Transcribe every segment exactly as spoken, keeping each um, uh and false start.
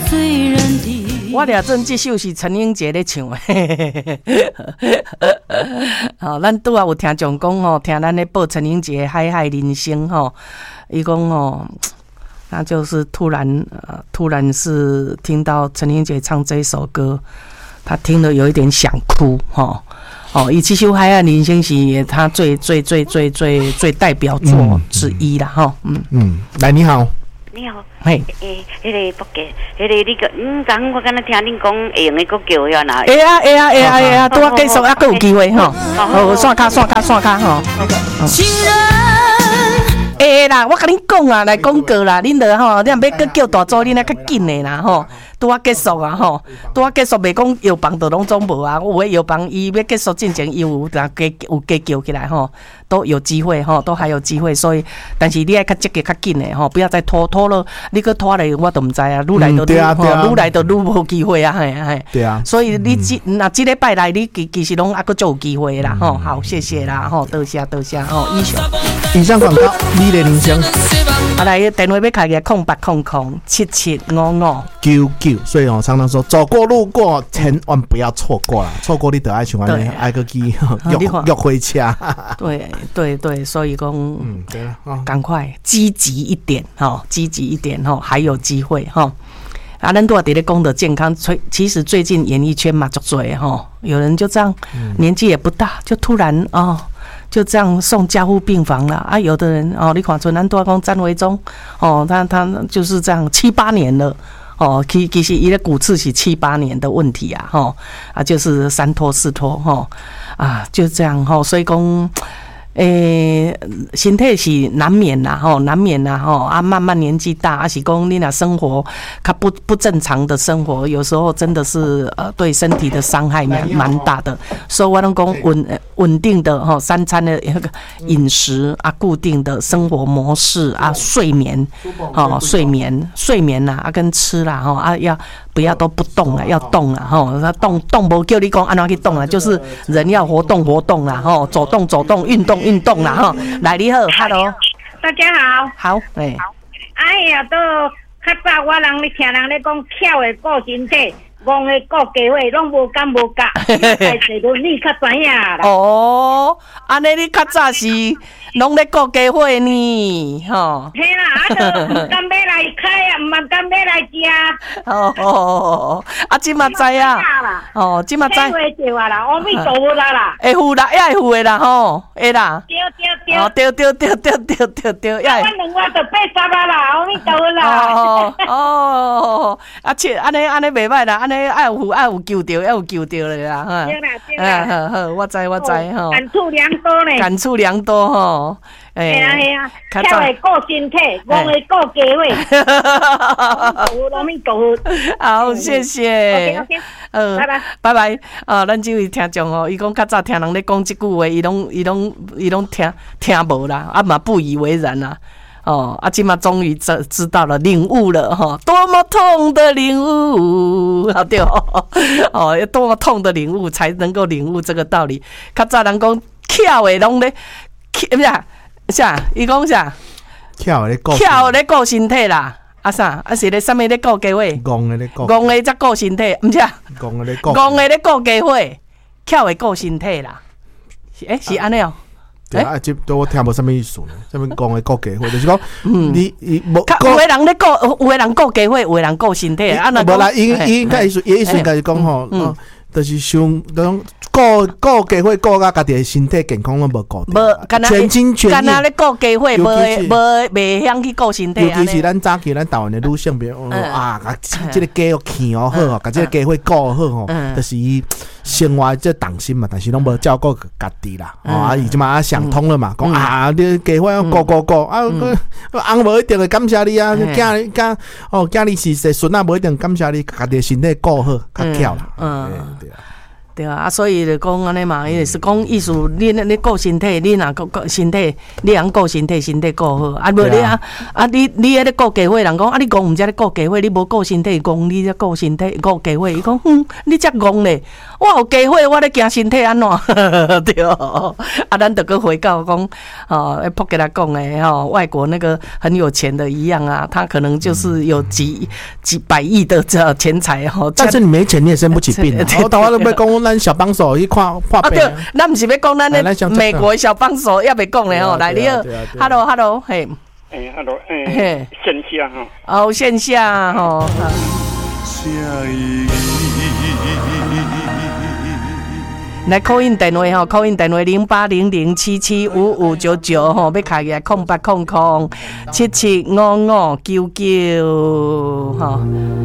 我俩真这首是陈英杰咧唱的，好，咱拄啊有听众讲吼，听咱咧报陈英杰《海海人生》吼，伊讲吼，那就是突然呃，突然是听到陈英杰唱这首歌，他听了有一点想哭吼。哦，伊这首《海岸人生》是他最最最最最最代表作之一啦，哈、嗯，嗯嗯，来你好， 你好， 嘿， 诶，迄个不给，迄个你个，嗯，刚我刚才听恁讲会用的个叫呀呐， 会啊会啊会啊会啊，拄啊继续还佫有机会吼，好，刷卡刷卡刷卡吼，情人，会啦，我甲恁讲啊，来广告啦，恁着吼，恁若要佫叫大组，恁啊较紧的啦吼。拄啊结束啊吼，拄啊结束袂讲药房都拢总无啊，有诶药房伊要结束进前，伊有加有加叫起来吼，都有机会吼，都还有机会，所以但是你爱较积极较紧诶吼，不要再拖拖了，你搁拖咧我都毋知啊，愈来就愈吼，愈来就愈无机会啊，嘿嘿。对啊。所以你即若即礼拜来，你其其实拢还佫足有机会啦吼，好，谢谢啦吼，多谢多谢吼，以上。 以上广告，你的人生。 啊来，电话要开个空八空空七七五五九九。所以哦，常常说走过路过，千万不要错过啦！错过你得爱像安尼，爱个去约约回家。 对对对，所以讲， 嗯，对了， 赶快积极一点哈，积极一点哈，还有机会哈。啊，咱都要伫咧讲的健康，其实最近演艺圈嘛，足多哈，有人就这样，年纪也不大，就突然哦。就这样送加护病房了啊！有的人哦，你看像咱多讲詹维忠哦，他他就是这样七八年了哦，其其实伊的骨刺是七八年的问题啊，吼啊，就是三拖四拖吼啊，就这样吼，所以讲。诶、欸，身体是难免啦，吼，难免啦，吼啊，慢慢年纪大，啊是讲你若生活较不不正常的生活，有时候真的是呃对身体的伤害蛮蛮大的。所以我拢讲稳稳定的吼三餐的那个饮食啊，固定的生活模式啊，睡眠，吼睡眠睡眠啦啊跟吃啦吼啊要不要都不动了，要动了吼，他动动不叫你讲安怎去动了，就是人要活动活动啦吼，走动走动运动。运动啦哈，来你好 ，Hello， 大家好， 好，哎， 哎呀，都较早我人咧听人咧讲，巧的顾身体，戆的顾家伙，拢无敢无觉，在坐轮椅较知影啦。 哦，安尼你较早是拢咧顾家伙呢，吼。 嘿啦，啊，都唔敢要来开啊，唔敢要来食。 哦哦哦，啊，即嘛知啊，哦，即嘛知。 会着啊啦，阿弥陀佛啦啦。 会付啦，也会付的啦，吼，会啦。 对对对。 哦，对对对对对对对，也。 我两万就八十啊啦，阿弥陀佛啦。 哦哦，啊，切，安尼安尼袂歹啦，安尼爱有付爱有救着，要有救着的啦，哈。 对啦对啦。 好好，我知我知吼。 感触良多呢。 感触良多吼。 系啊系啊，巧会顾身体，戆会顾家伙。阿弥陀佛， 好，谢谢。 OK OK， 呃，拜拜拜拜。啊，咱这位听众哦，伊讲较早听人咧讲即句话，伊拢伊拢伊拢听听无啦，啊嘛不以为然啦。哦，啊，今嘛终于知知道了，领悟了哈，多么痛的领悟，好对哦，哦，要多么痛的领悟才能够领悟这个道理。较早人讲巧的拢咧，不是啊。啥？伊讲啥？ 巧咧顾， 巧咧顾身体啦。啊啥？啊是咧啥物咧顾家伙？ 戆的咧顾， 戆的才顾身体，毋是啊？ 戆的咧顾， 戆的咧顾家伙，巧的顾身体啦。诶，是安尼哦。 对啊，这都我听无啥物意思呢。啥物戆的顾家伙，就是讲，你你无， 有诶人咧顾，有诶人顾家伙，有诶人顾身体。啊， 无啦，伊伊应该意思，伊意思应该是讲吼，就是想讲。顾顾家伙顾甲家己的身体健康拢无顾到，全心全意。 干那咧顾家伙，无无袂晓去顾身体。 尤其是咱早期咱台湾的女性朋友啊，甲即个家伙养哦好哦，甲即个家伙顾好吼，就是伊生活即重心嘛，但是拢无照顾家己啦。哦，啊，伊即马想通了嘛，讲啊，你家伙顾顾顾啊，翁无一定会感谢你啊，囝囝哦，囝你是是孙啊，无一定感谢你，家己的身体顾好较巧啦。嗯，对啊。 对啊，啊，所以就讲安尼嘛，伊是讲意思，你你顾身体，你若顾顾身体，你通顾身体，身体顾好，啊，无你啊，啊，你你喺咧顾家伙，人讲啊，你讲毋才咧顾家伙，你无顾身体，讲你咧顾身体，顾家伙，伊讲，嗯，你遮戆咧，我有家伙，我咧惊身体安怎？对，啊，咱就搁回到讲，哦，普给他讲诶，吼，外国那个很有钱的一样啊，他可能就是有几几百亿的这钱财吼， 但是你没钱，你也生不起病啊。我台湾都要讲咱小帮手去看看病。 啊，对，咱毋是要讲咱的美国小帮手，也袂讲咧吼。来，你好 ，Hello Hello， 嘿， 哎 ，Hello， 哎，线下哈。 哦，线下吼。来 call in 电话吼 ，call in 电话零八零零七七五五九九吼，要开个空八空空七七五五九九吼。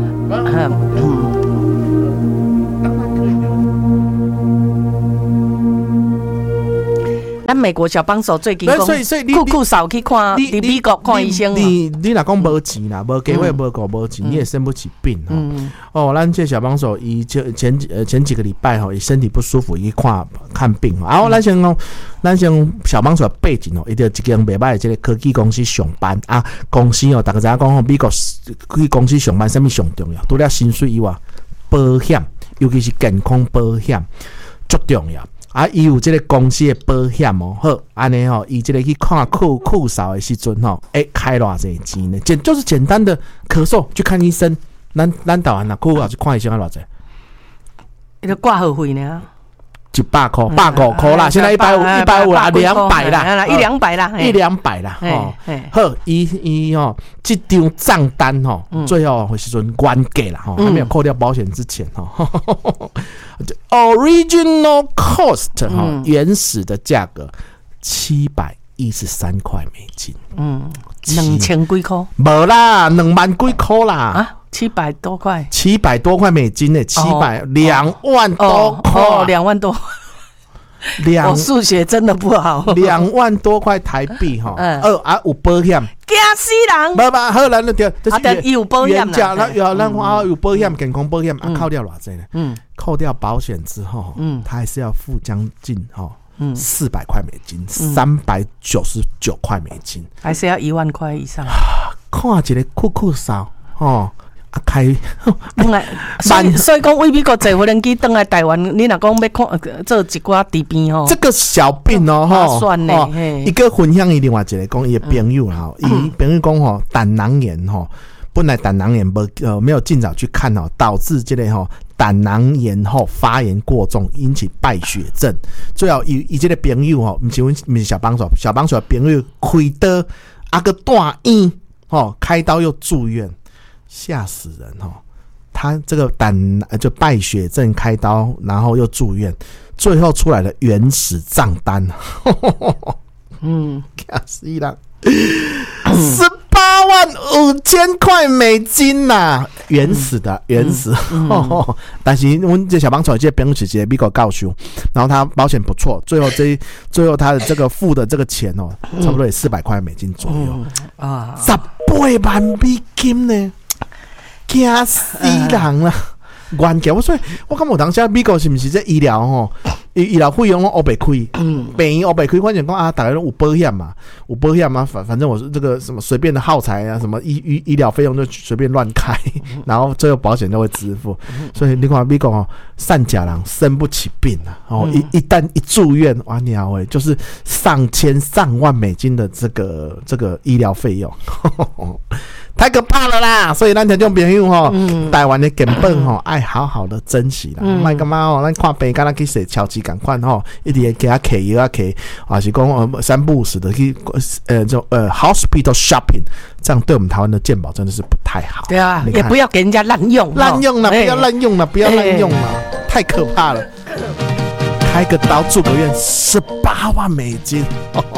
咱美国小帮手最近讲，酷酷少去看，伫美国看医生。 你你若讲无钱啦，无机会无顾无钱，你也生不起病哦。哦，咱这小帮手伊前前呃前几个礼拜吼，伊身体不舒服，伊看看病。然后咱先讲，咱先小帮手的背景哦，伊就一间袂歹的这个科技公司上班啊。公司哦，大家知影讲吼，美国科技公司上班，啥物上重要？除了薪水以外，保险，尤其是健康保险，足重要。啊，伊有这个公司的保险哦，好，安尼吼，伊这个去看酷酷扫的时阵吼，诶，开偌济钱呢？简就是简单的咳嗽去看医生，咱咱台湾啊，酷扫去看医生要偌济？ 伊个挂号费呢？ 一百块，百五块啦，现在一百五，一百五啦，两百啦， 一两百啦， 一两百啦，吼，好，伊伊吼，这张账单吼，最后的时阵原价啦，吼，还没有扣掉保险之前吼。Original cost 哈、嗯，原始的价格七百一十三块美金， 嗯，两千几块， 没啦，两万几块啦， 啊，七百多块， 七百多块美金呢，七百两万多块， 哦，两、哦、万多。 两， 我数学真的不好。 两万多块台币哈，嗯，二啊有保险， 惊死人！ 无吧，好咱就对， 啊，但有保险啦，咱有咱话有保险，健康保险啊，扣掉偌济呢？嗯，扣掉保险之后，嗯，他还是要付将近哈，嗯，四百块美金，三百九十九块美金， 还是要一万块以上。 看一个酷酷扫哦。开， 当来，所以所以讲，为美国坐飞机登来台湾，你若讲要看做一寡治病吼， 这个小病哦， 哈，算呢， 一个分享伊另外一个讲伊的朋友啦，伊朋友讲吼胆囊炎吼，本来胆囊炎不呃没有尽早去看哦，导致这个吼胆囊炎后发炎过重，引起败血症。最后伊伊这个朋友吼，不是阮不是小帮手，小帮手的朋友开刀啊个大医吼，开刀又住院。吓死人哦！他这个胆就败血症开刀，然后又住院，最后出来的原始账单，嗯，吓死人，十八万五千块美金呐、啊，原始的原始。嗯嗯、但是我们这小帮手这朋友是个美国教授，然后他保险不错，最后这最后他的这个付的这个钱哦，差不多也四百块美金左右、嗯、啊，十八万美金呢。惊死人啦！原价我说，我感觉当时美国是不是这医疗吼，医疗费用我白开，嗯，病院我白开，反正讲啊，大家都有保险嘛，有保险嘛，反反正我是这个什么随便的耗材啊，什么医医医疗费用就随便乱开，然后最后保险就会支付。所以你看美国哦，善假人生不起病啊，哦，一一旦一住院，哇鸟喂，就是上千上万美金的这个这个医疗费用。太可怕了啦！所以咱听众朋友吼，台湾的根本吼爱好好的珍惜啦，莫干嘛吼，咱看病敢若去洗超市共款吼，一直给他摕药啊摕，还是讲呃三不五时的去呃这种呃 hospital shopping， 这样对我们台湾的健保真的是不太好。 对啊，也不要给人家滥用， 滥用了，不要滥用了，不要滥用了，太可怕了！开个刀住个院，十八万美金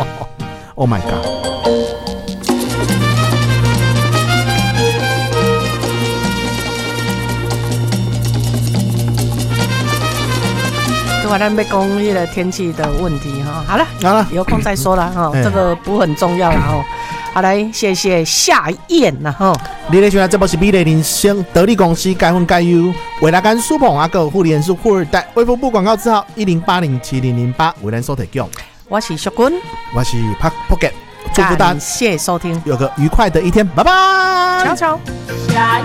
，Oh my god！ 啊，咱要讲那个天气的问题哈。好了， 好了， 有空再说了哈。这个补很重要了哈。好，来，谢谢夏燕呐哈。 你咧收听这部是美丽人生得力公司改分改优，未来干苏鹏阿个护理人是富二代，微服部广告字号一零八零七零零八，为咱所提供。 我是淑君， 我是 Park Pocket， 祝福大家谢谢收听， 有个愉快的一天，拜拜。 悄悄。